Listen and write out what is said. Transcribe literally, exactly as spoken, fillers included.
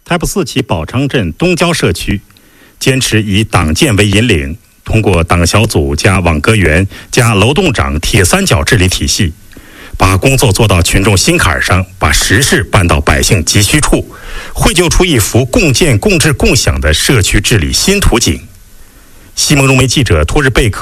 台北四期宝昌镇东郊社区，坚持以党建为引领，通过党小组加网格员加楼栋长铁三角治理体系，把工作做到群众心坎上，把实事办到百姓急需处，绘就出一幅共建共治共享的社区治理新图景。西蒙融媒记者托日贝克